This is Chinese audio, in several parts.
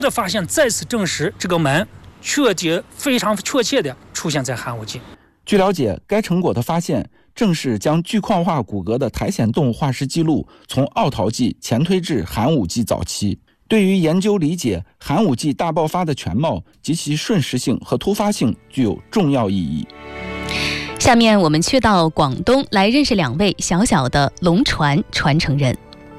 的发现再次证实这个门非常确切地出现在寒武纪。 据了解，该成果的发现正是将巨矿化骨骼的苔藓动物化石记录从奥陶纪前推至寒武纪早期，对于研究理解寒武纪大爆发的全貌及其瞬时性和突发性具有重要意义。 下面我们去到广东，来认识2位小小的龙船传承人。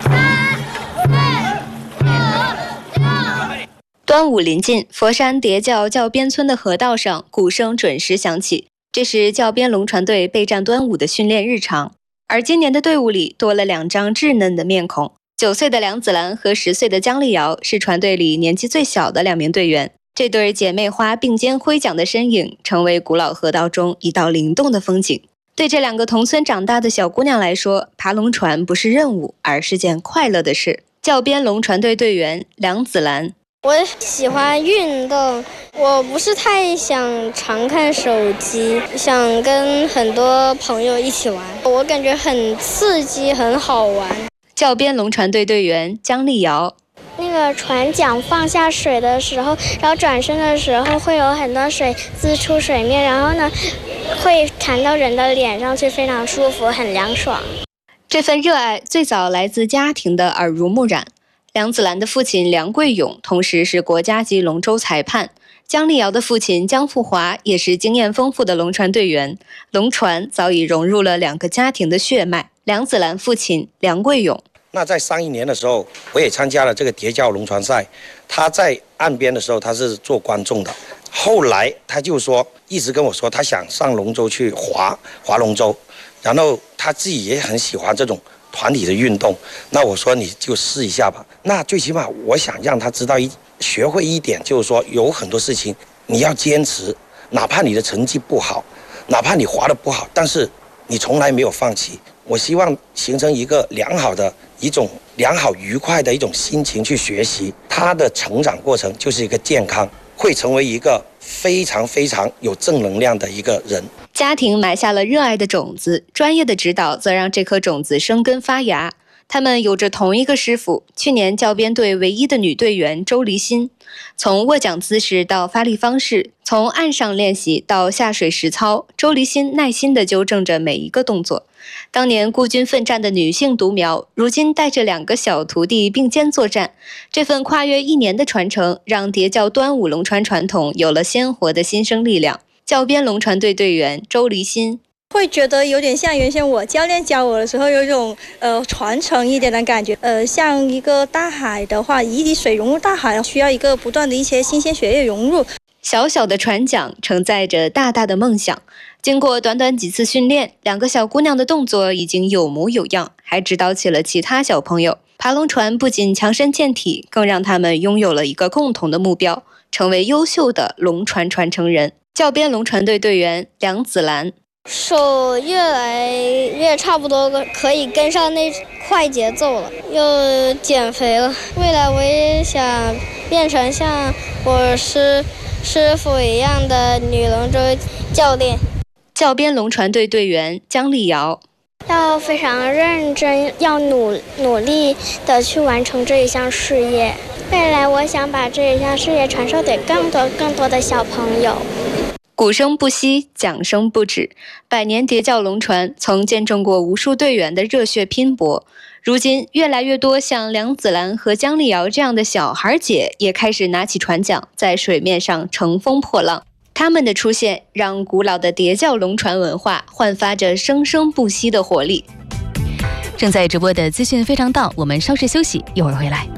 端午临近，佛山叠教教边村的河道上，鼓声准时响起。这是教边龙船队备战端午的训练日常。而今年的队伍里多了2张稚嫩的面孔，9岁的梁子兰和10岁的姜丽瑶是船队里年纪最小的2名队员。这对姐妹花并肩挥桨的身影，成为古老河道中一道灵动的风景。对这2个同村长大的小姑娘来说，爬龙船不是任务，而是件快乐的事。教边龙船队队员梁子兰： 我喜欢运动，我不是太想常看手机，想跟很多朋友一起玩，我感觉很刺激，很好玩。 教边龙船队队员姜丽瑶： 那个船桨放下水的时候，然后转身的时候会有很多水滋出水面，然后呢会弹到人的脸上去，非常舒服，很凉爽。 这份热爱最早来自家庭的耳濡目染。梁子兰的父亲梁贵勇同时是国家级龙舟裁判，姜丽瑶的父亲姜富华也是经验丰富的龙船队员。龙船早已融入了2个家庭的血脉。梁子兰父亲梁贵勇： 那在上一年的时候，我也参加了这个叠教龙船赛。他在岸边的时候，他是做观众的。后来他就说，一直跟我说，他想上龙舟去划龙舟，然后他自己也很喜欢这种团体的运动。那我说你就试一下吧。那最起码我想让他知道学会一点，就是说有很多事情你要坚持，哪怕你的成绩不好，哪怕你划得不好，但是你从来没有放弃。我希望形成一个良好愉快的一种心情去学习，他的成长过程就是一个健康，会成为一个非常非常有正能量的一个人。 家庭埋下了热爱的种子，专业的指导则让这颗种子生根发芽。他们有着同一个师傅，去年教边队唯一的女队员周黎欣。从握桨姿势到发力方式，从岸上练习到下水实操，周黎欣耐心地纠正着每一个动作。当年孤军奋战的女性独苗，如今带着2个小徒弟并肩作战。这份跨越1年的传承，让叠教端午龙船传统有了鲜活的新生力量。教边龙船队队员周黎欣： 会觉得有点像原先我教练教我的时候有一种传承一点的感觉。像一个大海的话，一滴水融入大海，需要一个不断的一些新鲜血液融入。 小小的船桨承载着大大的梦想。经过短短几次训练，2个小姑娘的动作已经有模有样，还指导起了其他小朋友。爬龙船不仅强身健体，更让他们拥有了一个共同的目标，成为优秀的龙船传承人。教边龙船队队员梁子兰： 手越来越差不多可以跟上那快节奏了，又减肥了。未来我也想变成像我师傅一样的女龙舟教练。 教边龙船队队员姜丽瑶： 要非常认真，要努力的去完成这一项事业。未来我想把这一项事业传授给更多的小朋友。 鼓声不息，桨声不止，100年叠教龙船曾见证过无数队员的热血拼搏。如今，越来越多像梁子兰和姜丽瑶这样的小孩姐也开始拿起船桨，在水面上乘风破浪。他们的出现，让古老的叠教龙船文化焕发着生生不息的活力。 正在直播的资讯非常道，我们稍事休息，一会儿回来。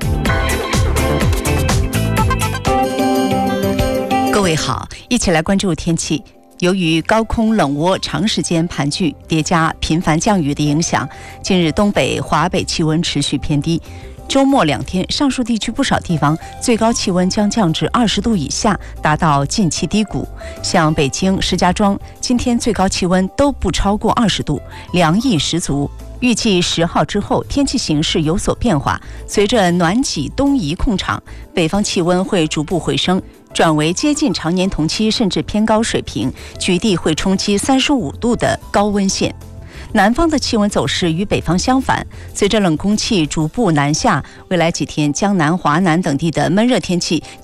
各位好，一起来关注天气。由于高空冷涡长时间盘踞，叠加频繁降雨的影响，近日东北、华北气温持续偏低。周末2天，上述地区不少地方最高气温将降至20度以下，达到近期低谷。像北京、石家庄，今天最高气温都不超过20度，凉意十足。预计10号之后，天气形势有所变化，随着暖季东移控场，北方气温会逐步回升，转为接近常年同期甚至偏高水平，局地会冲击35度的高温线。 南方的气温走势与北方相反，随着冷空气逐步南下，未来几天江南、华南等地的闷热天气